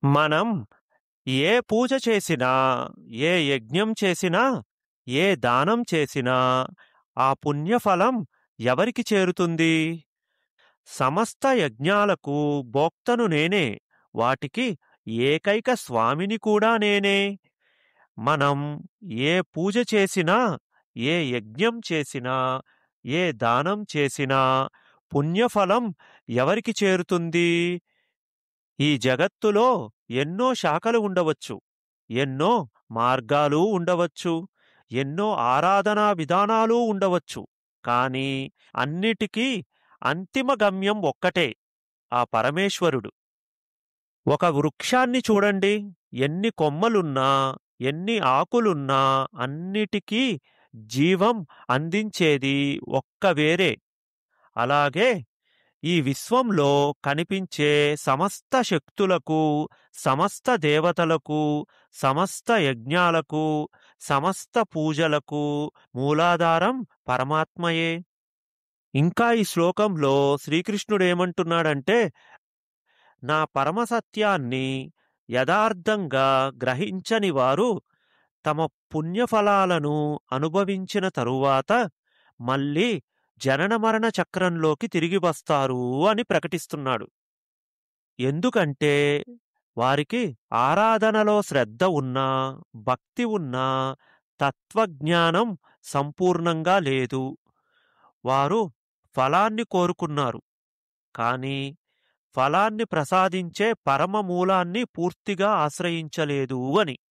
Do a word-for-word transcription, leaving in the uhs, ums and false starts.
మనం ఏ పూజ చేసినా, ఏ యజ్ఞం చేసినా, ఏ దానం చేసినా ఆ పుణ్యఫలం ఎవరికి చేరుతుంది? సమస్త యజ్ఞాలకు భోక్తను నేనే. వాటికి ఏకైక స్వామిని కూడా నేనే. మనం ఏ పూజ చేసినా, ఏ యజ్ఞం చేసినా, ఏ దానం చేసినా పుణ్యఫలం ఎవరికి చేరుతుంది? ఈ జగత్తులో ఎన్నో శాఖలు ఉండవచ్చు, ఎన్నో మార్గాలు ఉండవచ్చు, ఎన్నో ఆరాధనా విధానాలు ఉండవచ్చు. కానీ అన్నిటికీ అంతిమ గమ్యం ఒక్కటే, ఆ పరమేశ్వరుడు. ఒక వృక్షాన్ని చూడండి, ఎన్ని కొమ్మలున్నా, ఎన్ని ఆకులున్నా అన్నిటికీ జీవం అందించేది ఒక్క వేరే. అలాగే ఈ విశ్వంలో కనిపించే సమస్త శక్తులకు, సమస్త దేవతలకు, సమస్త యజ్ఞాలకు, సమస్త పూజలకు మూలాధారం పరమాత్మయే. ఇంకా ఈ శ్లోకంలో శ్రీకృష్ణుడేమంటున్నాడంటే, నా పరమసత్యాన్ని యథార్థంగా గ్రహించని వారు తమ పుణ్యఫలాలను అనుభవించిన తరువాత మళ్ళీ జనన మరణ చక్రంలోకి తిరిగి వస్తారు అని ప్రకటిస్తున్నాడు. ఎందుకంటే వారికి ఆరాధనలో శ్రద్ధ ఉన్నా, భక్తి ఉన్నా, తత్వజ్ఞానం సంపూర్ణంగా లేదు. వారు ఫలాన్ని కోరుకున్నారు, కానీ ఫలాన్ని ప్రసాదించే పరమ మూలాన్ని పూర్తిగా ఆశ్రయించలేదు అని.